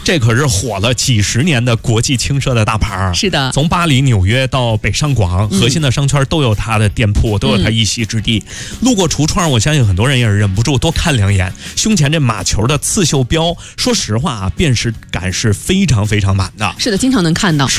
这可是火了几十年的国际轻奢的大牌。 是的， 从巴黎、纽约到北上广，核心的商圈都有它的店铺，都有它一席之地。路过橱窗，我相信很多人也是忍不住多看两眼。胸前这马球的刺绣标，说实话啊，辨识感是非常非常满的。 是的，经常能看到。